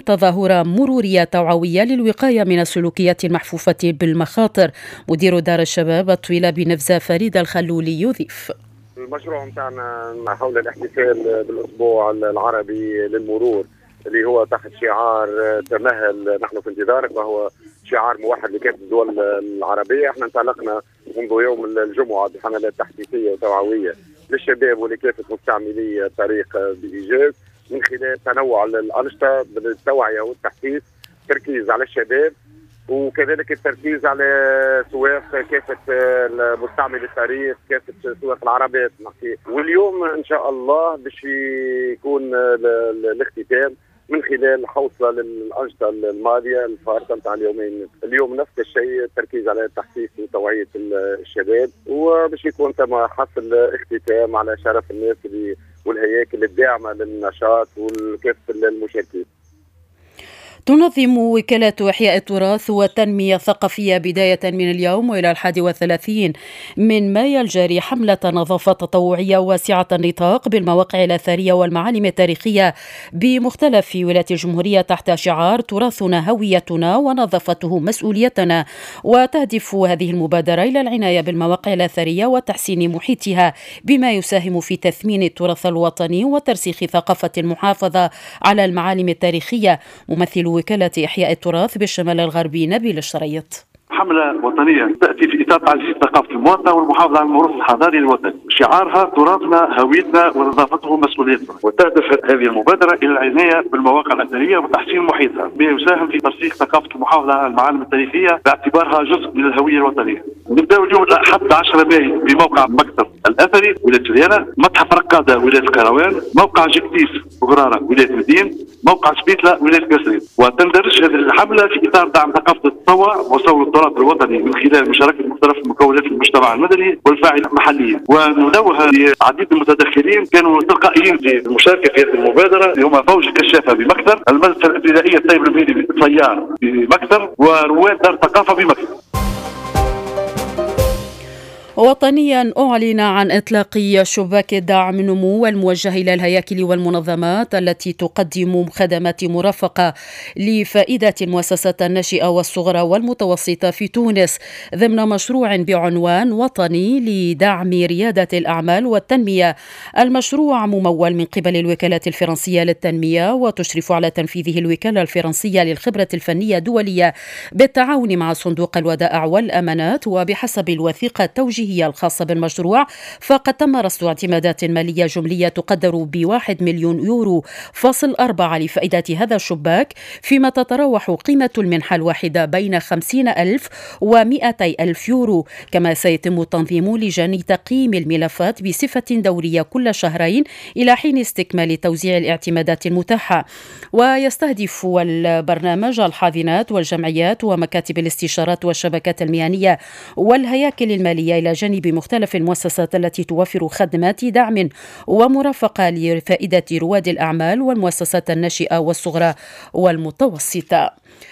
تظاهرة مرورية توعوية للوقاية من السلوكيات المحفوفة بالمخاطر. مدير دار الشباب الطويلة بنفزة فريد الخلولي يضيف: المشروع متاعنا حول الاحتفال بالأسبوع العربي للمرور اللي هو تحت شعار تمهل نحن في انتظارك، وهو شعار موحد لكافة الدول العربية. احنا انطلقنا منذ يوم الجمعة بحملات تحفيزية وتوعوية للشباب ولكافة مستعملي الطريق بإيجاز من خلال تنوع الأنشطة بالتوعية والتحفيز، تركيز على الشباب وكذلك التركيز على سواق كافة مستعمل الطريق، كافة سواق العربات نحكي. واليوم إن شاء الله باش يكون الاختتام من خلال حوصلة للأنشطة الماضية الفارقة نتاع اليومين. اليوم نفس الشيء، التركيز على التحفيز وتوعية الشباب، وباش يكون ثم حصل اختتام على شرف الناس والهياكل الداعمة للنشاط وكافة المشاركين. تنظم وكالة إحياء التراث والتنمية الثقافية بداية من اليوم وإلى 31 من مايو الجاري حملة نظافة تطوعية واسعة النطاق بالمواقع الأثرية والمعالم التاريخية بمختلف ولايات الجمهورية تحت شعار تراثنا هويتنا ونظافته مسؤوليتنا. وتهدف هذه المبادرة إلى العناية بالمواقع الأثرية وتحسين محيطها بما يساهم في تثمين التراث الوطني وترسيخ ثقافة المحافظة على المعالم التاريخية. ممثل وكالة إحياء التراث بالشمال الغربي نبيل الشريط: حملة وطنية تأتي في إطار تعزيز ثقافة المواطن والمحافظة على الموروث الحضاري الوطني، شعارها تراثنا هويتنا ونظافته مسؤوليتنا. وتهدف هذه المبادرة إلى العناية بالمواقع الأثرية وتحسين محيطها بما يساهم في ترسيخ ثقافة المحافظة على المعالم التاريخية باعتبارها جزء من الهوية الوطنية. نبدأ اليوم الأحد 10 مايو بموقع مكتب الأثري ولاية الريانة، متحف رقادة ولاية القروان، موقع جكتيس وغرارة ولاية مدين، موقع سبيتلا ولاية قصرين. وتندرج هذه الحملة في إطار دعم ثقافة التطوع وصون التراث الوطني من خلال مشاركة مختلف مكونات المجتمع المدني والفاعلين المحليين. وننوه لعديد المتدخلين كانوا تلقائيين في المشاركة في هذه المبادرة، اللي هم فوج الكشافة بمكتب، المدرسة الابتدائية الطيب المهدي بالطيار بمكتب، ورواد دار الثقافة بمكتب. وطنيا أعلن عن إطلاق شباك الدعم النمو الموجه إلى الهياكل والمنظمات التي تقدم خدمات مرافقة لفائدة المؤسسات الناشئة والصغرى والمتوسطة في تونس ضمن مشروع بعنوان وطني لدعم ريادة الأعمال والتنمية. المشروع ممول من قبل الوكالة الفرنسية للتنمية، وتشرف على تنفيذه الوكالة الفرنسية للخبرة الفنية الدولية بالتعاون مع صندوق الودائع والأمانات. وبحسب الوثيقة التوجيهية الخاصة بالمشروع، فقد تم رصد اعتمادات مالية جملية تقدر ب1 مليون يورو فاصل 4 لفائدة هذا الشباك، فيما تتراوح قيمة المنحة الواحدة بين 50,000 و200,000 يورو. كما سيتم تنظيم لجان تقييم الملفات بصفة دورية كل شهرين إلى حين استكمال توزيع الاعتمادات المتاحة. ويستهدف البرنامج الحاضنات والجمعيات ومكاتب الاستشارات والشبكات المهنية والهياكل المالية إلى جانب مختلف المؤسسات التي توفر خدمات دعم ومرافقة لفائدة رواد الأعمال والمؤسسات الناشئة والصغرى والمتوسطة.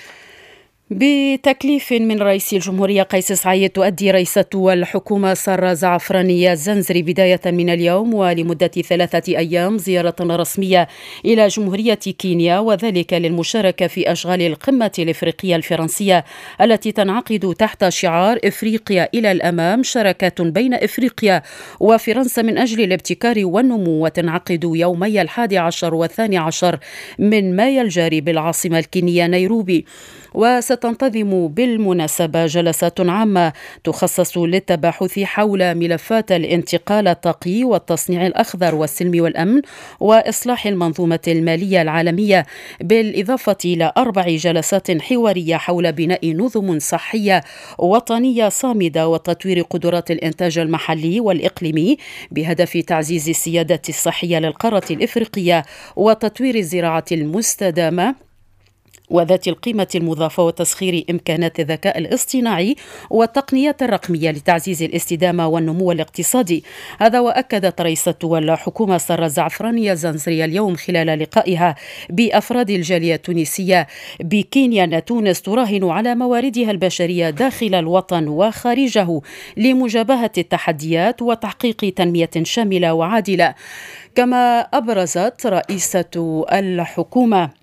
بتكليف من رئيس الجمهورية قيس سعيد، تؤدي رئيسة الحكومة سارة زعفرانية الزنزري بداية من اليوم ولمدة 3 أيام زيارة رسمية إلى جمهورية كينيا، وذلك للمشاركة في أشغال القمة الإفريقية الفرنسية التي تنعقد تحت شعار إفريقيا إلى الأمام، شراكات بين إفريقيا وفرنسا من أجل الابتكار والنمو، وتنعقد يومي 11 و12 من مايو الجاري بالعاصمة الكينية نيروبي. وستنتظم بالمناسبة جلسات عامة تخصص للتباحث حول ملفات الانتقال الطاقي والتصنيع الأخضر والسلم والأمن وإصلاح المنظومة المالية العالمية، بالإضافة إلى 4 جلسات حوارية حول بناء نظم صحية وطنية صامدة وتطوير قدرات الإنتاج المحلي والإقليمي بهدف تعزيز السيادة الصحية للقارة الإفريقية وتطوير الزراعة المستدامة وذات القيمة المضافة وتسخير إمكانات الذكاء الاصطناعي والتقنيات الرقمية لتعزيز الاستدامة والنمو الاقتصادي. هذا وأكدت رئيسة الحكومة سارة زعفرانية الزنزري اليوم خلال لقائها بأفراد الجالية التونسية بكينيا أن تونس تراهن على مواردها البشرية داخل الوطن وخارجه لمجابهة التحديات وتحقيق تنمية شاملة وعادلة. كما أبرزت رئيسة الحكومة